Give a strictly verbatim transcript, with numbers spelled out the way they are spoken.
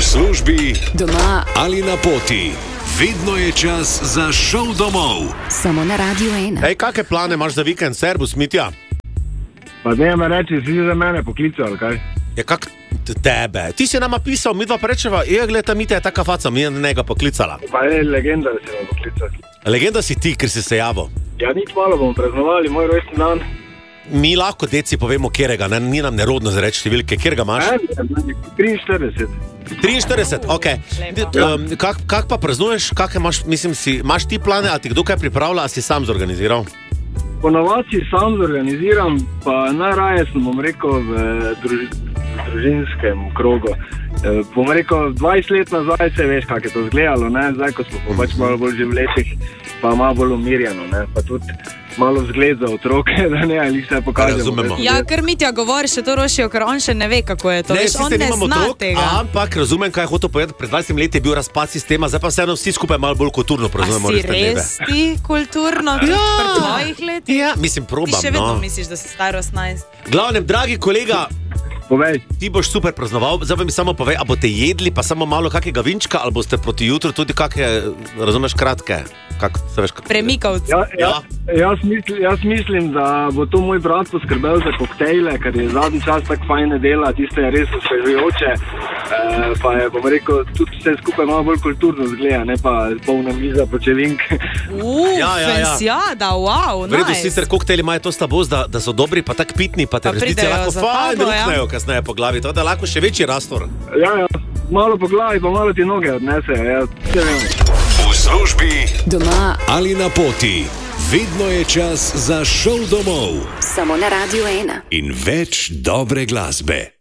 službi, doma ali na poti. Vedno je čas za šov domov. Samo na Radio ena. Ej, kakšne plane imaš za vikend, Servus, Mitja? Pa ne me reči, si za mene poklical, ali kaj? Ja, kak tebe? Ti si nama pisal, mi dva pa rečeva, je, gled, ta Mitja je taka faca, mi je njega poklicala. Pa je legenda, da si me poklical. Legenda si ti, ker si se javil. Ja, nič malo bomo praznovali, moj rojstni dan. Mi lahko deci povemo, kjerega, ne, ni nam nerodno za reči številke, kjerega imaš? triinštirideset. triinštirideset, ok. Um, kak, kak pa praznuješ, kak imaš, mislim si, imaš ti plane, a ti kdo kaj pripravlja, a si sam zorganiziral? Ponovadi sam zorganiziram, pa najraje sem, bom rekel, v druž, družinskem krogu. E, bom rekel, dvajset let nazaj se veš, kak je to izgledalo, ne? Zdaj, ko smo pač malo bolj že v letih, pa malo bolj umirjeno, ne? Pa tudi malo vzgled za otroke, da ne, ali se pokažemo. Razumemo. Ja, ker Mitja govori še to rošijo, ker on še ne ve, kako je to. Ne, Veš, on ne zna otrok, tega. ampak razumem, kaj je hotel povedati. Pred dvajsetimi leti je bil razpad sistema, zdaj pa vseeno vsi skupaj malo bolj kulturno A praznujemo si rojstne dneve. res ti kulturno, tudi Ja. pri tvojih letih? Ja, mislim, Ti probam, še vedno no. misliš, da si star osemnajst? Glavnem, dragi kolega, Povej. ti boš super praznoval, zdaj pa mi samo povej, a boste jedli pa samo malo kakega vinčka, ali boste proti jutru tudi kakšne, razumeš, kratke? Kak, se veš, kak... Premikavci. Ja, ja, jaz, mislim, jaz mislim, da bo to moj brat poskrbel za koktejle, ker je zadnji čas tako fajne dela, tiste res osvežujoče, e, pa je, bom rekel, tudi vse skupaj malo bolj kulturno zgleda, ne pa polna miza počevink. Uuu, Ja, ja, ja. fensijada, wow, V redu, nice. sicer koktejli imajo to slabost, da, da so dobri, pa tak pitni, pa te Pa v resnici pridejo lahko za fajn tabo, ja. ruknejo kasneje po glavi, tako da lahko še večji rastor. Ja, ja, malo po glavi, pa malo ti noge odnese, ja, vse vemo. V službi, Doma ali na poti. Vedno je čas za šov domov samo na Radio ena. in več dobre glasbe.